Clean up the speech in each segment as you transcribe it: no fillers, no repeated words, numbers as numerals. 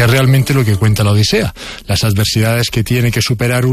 que es realmente lo que cuenta la Odisea, las adversidades que tiene que superar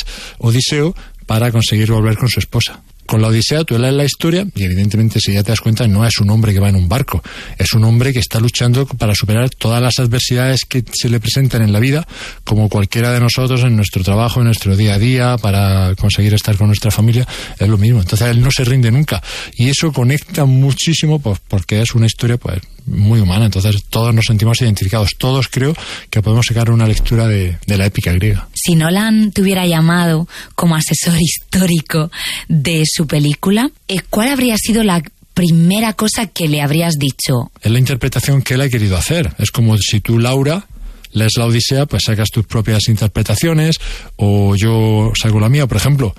Odiseo, para conseguir volver con su esposa. Con la Odisea tú lees la historia y evidentemente, si ya te das cuenta, no es un hombre que va en un barco, es un hombre que está luchando para superar todas las adversidades que se le presentan en la vida, como cualquiera de nosotros en nuestro trabajo, en nuestro día a día, para conseguir estar con nuestra familia, es lo mismo. Entonces él no se rinde nunca y eso conecta muchísimo, pues, porque es una historia pues muy humana. Entonces todos nos sentimos identificados, todos creo que podemos sacar una lectura de la épica griega. Si Nolan te hubiera llamado como asesor histórico de su película, ¿cuál habría sido la primera cosa que le habrías dicho? Es la interpretación que él ha querido hacer. Es como si tú, Laura, lees la Odisea, pues sacas tus propias interpretaciones, o yo saco la mía. Por ejemplo,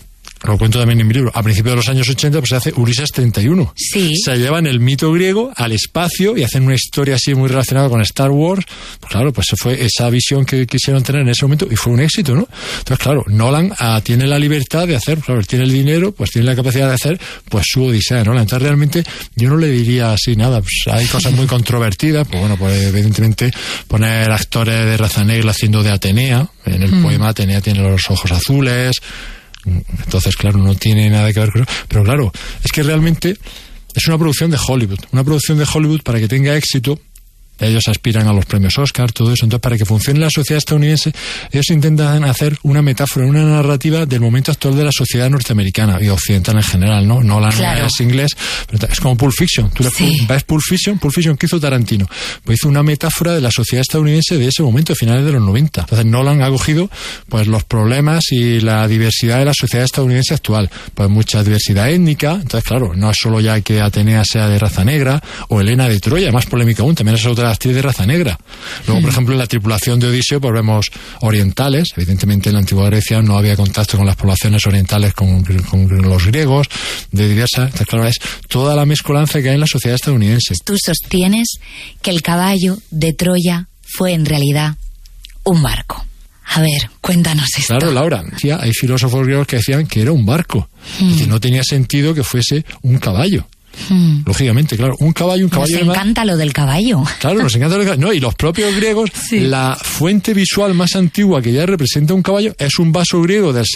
lo cuento también en mi libro, a principios de los años 80 pues se hace Ulises 31. Sí. Se llevan el mito griego al espacio y hacen una historia así muy relacionada con Star Wars. Pues claro, pues fue esa visión que quisieron tener en ese momento y fue un éxito, ¿no? Entonces, claro, Nolan tiene la libertad de hacer, claro, tiene el dinero, pues tiene la capacidad de hacer pues su Odisea de Nolan. Entonces, realmente, yo no le diría así nada. Pues hay cosas muy controvertidas, pues bueno, pues evidentemente poner actores de raza negra haciendo de Atenea. En el poema Atenea tiene los ojos azules. Entonces, claro, no tiene nada que ver con eso. Pero claro, es que realmente es una producción de Hollywood. Una producción de Hollywood, para que tenga éxito, ellos aspiran a los premios Oscar, todo eso. Entonces, para que funcione la sociedad estadounidense, ellos intentan hacer una metáfora, una narrativa del momento actual de la sociedad norteamericana y occidental en general, ¿no? Nolan claro. Es inglés, pero es como Pulp Fiction. Tú ves Pulp Fiction, ¿qué hizo Tarantino? Pues hizo una metáfora de la sociedad estadounidense de ese momento, finales de los 90. Entonces, Nolan ha cogido pues los problemas y la diversidad de la sociedad estadounidense actual. Pues mucha diversidad étnica. Entonces, claro, no es solo ya que Atenea sea de raza negra, o Helena de Troya, más polémica aún, también es otra actriz de raza negra. Luego, por ejemplo, en la tripulación de Odiseo pues vemos orientales. Evidentemente, en la antigua Grecia no había contacto con las poblaciones orientales, con los griegos, de diversas. Entonces, claro, es toda la mezcolanza que hay en la sociedad estadounidense. Tú sostienes que el caballo de Troya fue en realidad un barco. A ver, cuéntanos esto. Claro, Laura, hay filósofos griegos que decían que era un barco y que no tenía sentido que fuese un caballo. Lógicamente, claro, un caballo. Nos encanta lo del caballo. Claro, nos encanta lo del caballo. No, y los propios griegos, sí. La fuente visual más antigua que ya representa un caballo es un vaso griego del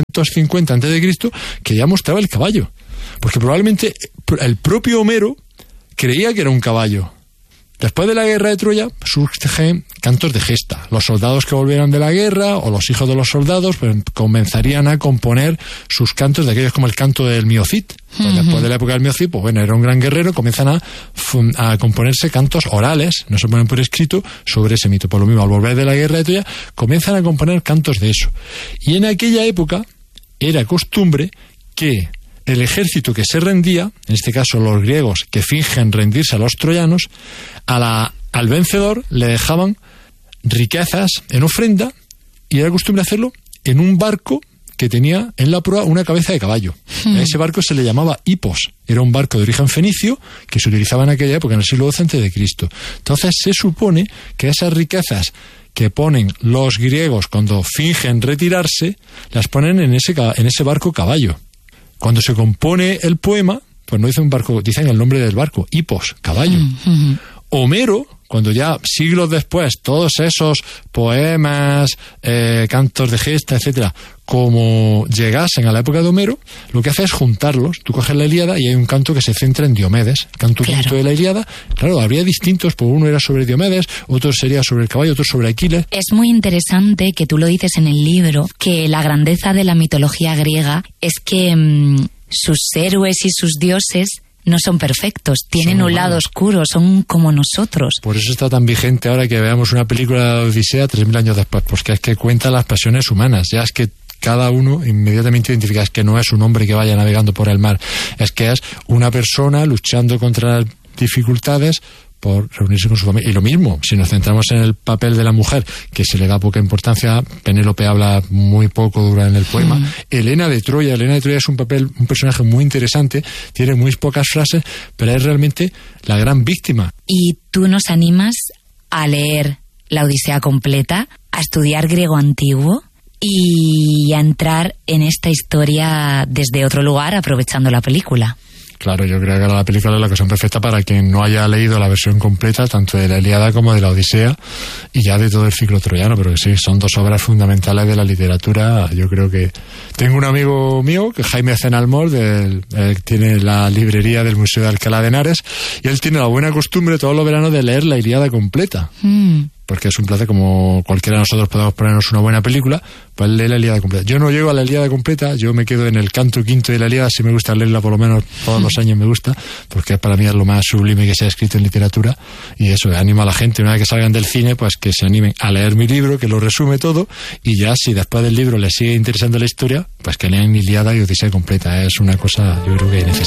750 a.C. que ya mostraba el caballo. Porque probablemente el propio Homero creía que era un caballo. Después de la guerra de Troya surgen cantos de gesta. Los soldados que volvieron de la guerra o los hijos de los soldados pues, comenzarían a componer sus cantos, de aquellos como el canto del Miocid. Pues después de la época del Miocid, pues bueno, era un gran guerrero, comienzan a componerse cantos orales, no se ponen por escrito, sobre ese mito. Por lo mismo, al volver de la guerra de Troya, comienzan a componer cantos de eso. Y en aquella época era costumbre que el ejército que se rendía, en este caso los griegos que fingen rendirse a los troyanos, al vencedor le dejaban riquezas en ofrenda y era costumbre hacerlo en un barco que tenía en la proa una cabeza de caballo. A ese barco se le llamaba Hipos. Era un barco de origen fenicio que se utilizaba en aquella época, en el siglo XII a.C. Entonces se supone que esas riquezas que ponen los griegos cuando fingen retirarse, las ponen en ese barco caballo. Cuando se compone el poema, pues no dice un barco, dicen el nombre del barco, Hipos, caballo. Homero, cuando ya siglos después todos esos poemas, cantos de gesta, etcétera, como llegasen a la época de Homero, lo que hace es juntarlos. Tú coges la Ilíada y hay un canto que se centra en Diomedes. Canto de la Ilíada. Claro, habría distintos, pues uno era sobre Diomedes, otro sería sobre el caballo, otro sobre Aquiles. Es muy interesante que tú lo dices en el libro, que la grandeza de la mitología griega es que sus héroes y sus dioses no son perfectos, tienen un lado oscuro, son como nosotros. Por eso está tan vigente ahora que veamos una película de Odisea 3.000 años después, porque es que cuenta las pasiones humanas. Ya es que cada uno inmediatamente identifica, es que no es un hombre que vaya navegando por el mar, es que es una persona luchando contra dificultades por reunirse con su familia. Y lo mismo, si nos centramos en el papel de la mujer, que se le da poca importancia, Penélope habla muy poco durante el poema. Helena de Troya es un personaje muy interesante, tiene muy pocas frases, pero es realmente la gran víctima. ¿Y tú nos animas a leer la Odisea completa, a estudiar griego antiguo y a entrar en esta historia desde otro lugar, aprovechando la película? Claro, yo creo que ahora la película es la ocasión perfecta para quien no haya leído la versión completa, tanto de la Ilíada como de la Odisea, y ya de todo el ciclo troyano, pero que sí, son dos obras fundamentales de la literatura. Yo creo que... Tengo un amigo mío, que Jaime Cenalmor, tiene la librería del Museo de Alcalá de Henares, y él tiene la buena costumbre todos los veranos de leer la Ilíada completa. Porque es un placer, como cualquiera de nosotros podemos ponernos una buena película, pues lee la Ilíada completa. Yo no llego a la Ilíada completa, yo me quedo en el canto quinto de la Ilíada, sí me gusta leerla, por lo menos todos los años me gusta, porque para mí es lo más sublime que se ha escrito en literatura, y eso, animo a la gente, una vez que salgan del cine, pues que se animen a leer mi libro, que lo resume todo, y ya si después del libro les sigue interesando la historia, pues que lean Ilíada y Odisea completa. Es una cosa, yo creo que necesaria.